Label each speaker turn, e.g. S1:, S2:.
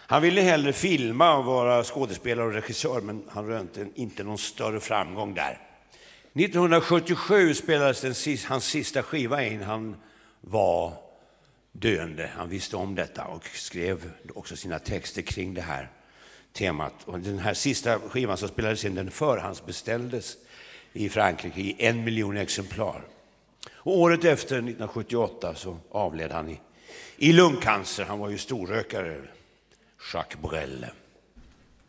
S1: Han ville hellre filma och vara skådespelare och regissör, men han rönte inte någon större framgång där. 1977 spelades hans sista skiva in. Han var döende. Han visste om detta och skrev också sina texter kring det här temat. Och den här sista skivan som spelades in, den förhandsbeställdes i Frankrike i 1 miljon exemplar. Och året efter, 1978, så avled han i lungcancer. Han var ju storrökare, Jacques Brel.